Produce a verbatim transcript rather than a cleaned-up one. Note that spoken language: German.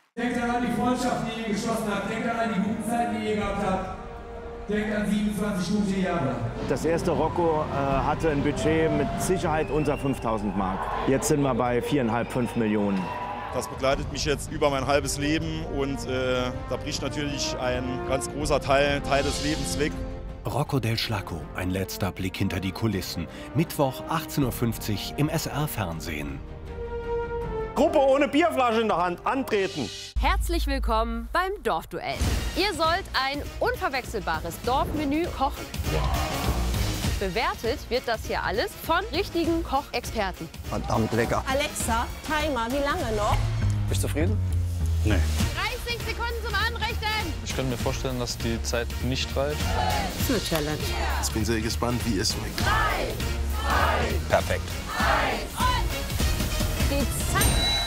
Denkt an die Freundschaft, die ihr geschlossen habt. Denkt an die guten Zeiten, die ihr gehabt habt. Denkt an siebenundzwanzig gute Jahre. Das erste Rocco äh, hatte ein Budget mit Sicherheit unter fünftausend Mark. Jetzt sind wir bei viereinhalb, fünf Millionen. Das begleitet mich jetzt über mein halbes Leben und äh, da bricht natürlich ein ganz großer Teil, Teil des Lebens weg. Rocco del Schlacco, ein letzter Blick hinter die Kulissen. Mittwoch achtzehn Uhr fünfzig im S R-Fernsehen. Gruppe ohne Bierflasche in der Hand antreten. Herzlich willkommen beim Dorfduell. Ihr sollt ein unverwechselbares Dorfmenü kochen. Bewertet wird das hier alles von richtigen Kochexperten. Verdammt lecker. Alexa, Timer, wie lange noch? Bist du zufrieden? Nee. dreißig Sekunden zum Anrichten. Ich könnte mir vorstellen, dass die Zeit nicht reicht. Das ist eine Challenge. Ich bin sehr gespannt, wie es schmeckt. Drei, zwei, Perfekt. eins und die Zeit.